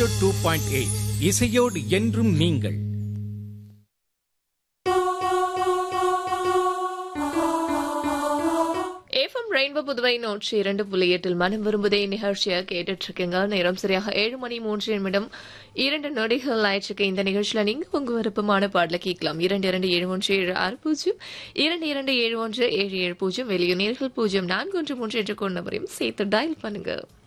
102.8 இசையோடு என்றும் நீங்கள். FM ரெயின்போ புதுவை 102.8 மனம் விரும்புதே நிகழ்ச்சியை கேட்டுட்டு இருக்கீங்க. நேரம் சரியாக 7:03 2 நொடிகள் ஆயிடுச்சு. இந்த நிகழ்ச்சியில நீங்க உங்க விருப்பமான பாடல கேட்கலாம். 227176 227177 வெளியூர் நேர்கள் 0413 என்ற நம்பரையும் சேர்த்து டயல் பண்ணுங்க.